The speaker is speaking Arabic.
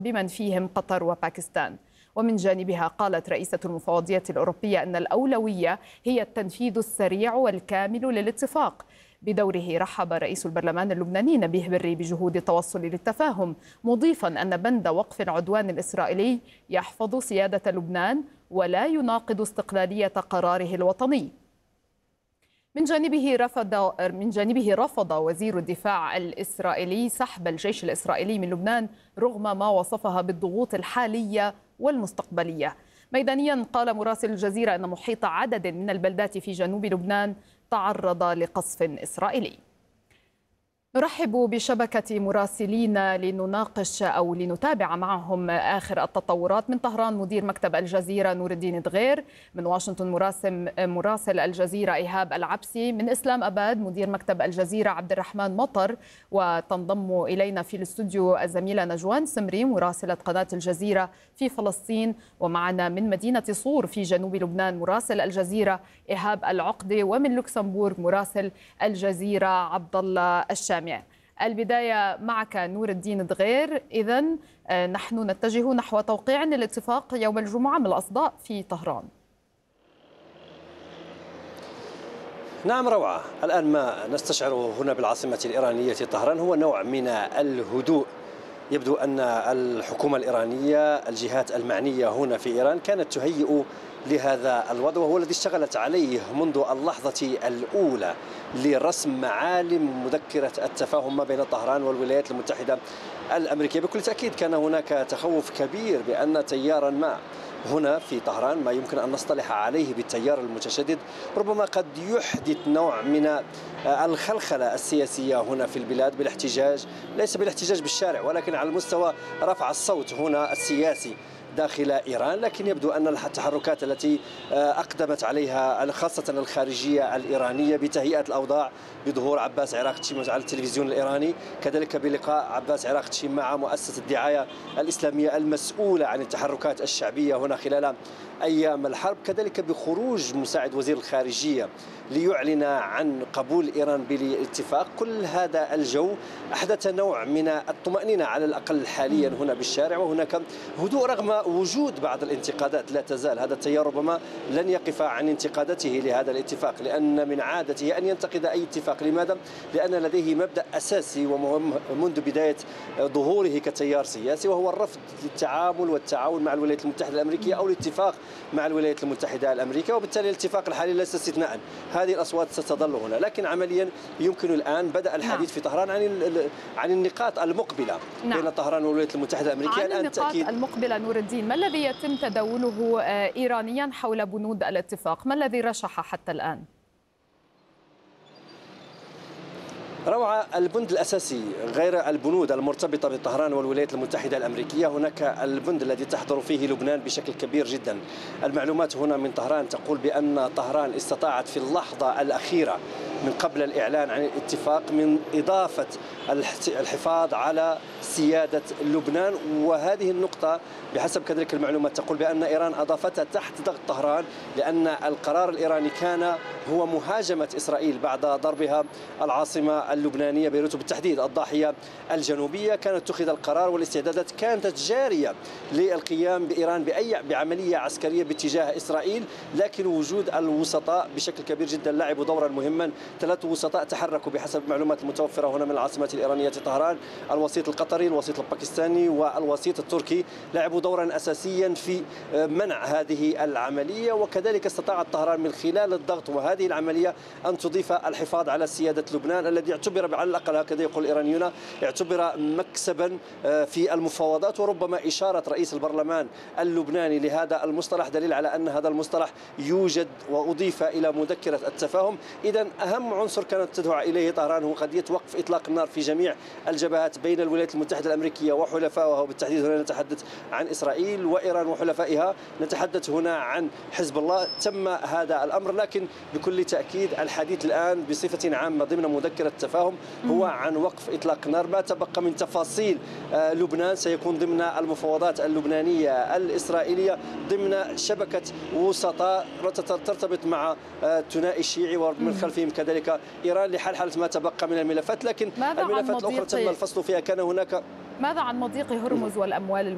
بمن فيهم قطر وباكستان. ومن جانبها قالت رئيسة المفوضية الأوروبية أن الأولوية هي التنفيذ السريع والكامل للاتفاق. بدوره رحب رئيس البرلمان اللبناني نبيه بري بجهود التوصل للتفاهم، مضيفا أن بند وقف العدوان الإسرائيلي يحفظ سيادة لبنان ولا يناقض استقلالية قراره الوطني. من جانبه رفض وزير الدفاع الإسرائيلي سحب الجيش الإسرائيلي من لبنان رغم ما وصفها بالضغوط الحالية والمستقبلية. ميدانيا قال مراسل الجزيرة أن محيط عدد من البلدات في جنوب لبنان تعرض لقصف إسرائيلي. نرحب بشبكة مراسلين لنناقش أو لنتابع معهم آخر التطورات. من طهران مدير مكتب الجزيرة نور الدين دغير، من واشنطن مراسل الجزيرة إيهاب العبسي، من إسلام أباد مدير مكتب الجزيرة عبد الرحمن مطر، وتنضم إلينا في الاستوديو الزميلة نجوان سمري مراسلة قناة الجزيرة في فلسطين، ومعنا من مدينة صور في جنوب لبنان مراسل الجزيرة إيهاب العقدي، ومن لوكسمبورغ مراسل الجزيرة عبد الله الشامي. البداية معك نور الدين دغير. إذن نحن نتجه نحو توقيع الاتفاق يوم الجمعة من الأصداء في طهران. نعم روعة، الآن ما نستشعره هنا بالعاصمة الإيرانية طهران هو نوع من الهدوء. يبدو أن الحكومة الإيرانية الجهات المعنية هنا في إيران كانت تهيئ لهذا الوضع، وهو الذي اشتغلت عليه منذ اللحظة الأولى لرسم معالم مذكرة التفاهم ما بين طهران والولايات المتحدة الأمريكية. بكل تأكيد كان هناك تخوف كبير بأن تيارا ما هنا في طهران، ما يمكن أن نصطلح عليه بالتيار المتشدد، ربما قد يحدث نوع من الخلخلة السياسية هنا في البلاد بالاحتجاج، ليس بالاحتجاج بالشارع ولكن على المستوى رفع الصوت هنا السياسي داخل إيران. لكن يبدو أن التحركات التي أقدمت عليها خاصة الخارجية الإيرانية بتهيئة الأوضاع بظهور عباس عراقتشي على التلفزيون الإيراني، كذلك بلقاء عباس عراقتشي مع مؤسسة الدعاية الإسلامية المسؤولة عن التحركات الشعبية هنا خلال أيام الحرب، كذلك بخروج مساعد وزير الخارجية ليعلن عن قبول إيران بالاتفاق. كل هذا الجو أحدث نوع من الطمأنينة على الأقل حاليا هنا بالشارع، وهناك هدوء رغم وجود بعض الانتقادات. لا تزال هذا التيار ربما لن يقف عن انتقادته لهذا الاتفاق، لأن من عادته أن ينتقد أي اتفاق. لماذا؟ لأن لديه مبدأ أساسي ومهم منذ بداية ظهوره كتيار سياسي، وهو الرفض للتعامل والتعاون مع الولايات المتحدة الأمريكية أو الاتفاق مع الولايات المتحدة الأمريكية، وبالتالي الاتفاق الحالي ليس استثناء. هذه الأصوات ستظل هنا، لكن عمليا يمكن الآن بدأ الحديث في طهران عن النقاط المقبلة بين طهران والولايات المتحدة الأمريكية. عن النقاط المقبلة نور الدين، ما الذي يتم تداوله إيرانيا حول بنود الاتفاق؟ ما الذي رشح حتى الآن؟ روعة، البند الأساسي غير البنود المرتبطة بطهران والولايات المتحدة الأمريكية، هناك البند الذي تحضر فيه لبنان بشكل كبير جدا. المعلومات هنا من طهران تقول بأن طهران استطاعت في اللحظة الأخيرة من قبل الإعلان عن الاتفاق من إضافة الحفاظ على سيادة لبنان، وهذه النقطة بحسب كذلك المعلومات تقول بأن إيران أضافتها تحت ضغط طهران، لأن القرار الإيراني كان هو مهاجمة إسرائيل بعد ضربها العاصمة اللبنانية بيروت، بالتحديد الضاحية الجنوبية. كانت اتخذ القرار والاستعدادات كانت جارية للقيام بإيران بعملية عسكرية باتجاه إسرائيل، لكن وجود الوسطاء بشكل كبير جدا لعبوا دورا مهما. 3 وسطاء تحركوا بحسب المعلومات المتوفرة هنا من العاصمة الإيرانية طهران، الوسيط القطري، الوسيط الباكستاني، والوسيط التركي، لعبوا دورا أساسيا في منع هذه العملية. وكذلك استطاعت طهران من خلال الضغط وهذه العملية أن تضيف الحفاظ على سيادة لبنان، الذي اعتبر على الأقل هكذا يقول الإيرانيون اعتبر مكسبا في المفاوضات. وربما إشارة رئيس البرلمان اللبناني لهذا المصطلح دليل على أن هذا المصطلح يوجد وأضيف إلى مذكرة التفاهم. إذن أهم عنصر كانت تدعو إليه طهران هو قضية وقف إطلاق النار في جميع الجبهات بين الولايات المتحدة الأمريكية وحلفائها، وبالتحديد هنا نتحدث عن إسرائيل وإيران وحلفائها، نتحدث هنا عن حزب الله. تم هذا الأمر، لكن بكل تأكيد الحديث الآن بصفة عامة ضمن مذكرة التفاهم هو عن وقف إطلاق النار. ما تبقى من تفاصيل لبنان سيكون ضمن المفاوضات اللبنانية الإسرائيلية ضمن شبكة وسطاء ترتبط مع ثنائي الشيعي ومن خلفهم كذلك إيران لحل ما تبقى من الملفات. لكن الملفات الأخرى تم الفصل فيها. كان هناك ماذا عن مضيق هرمز والأموال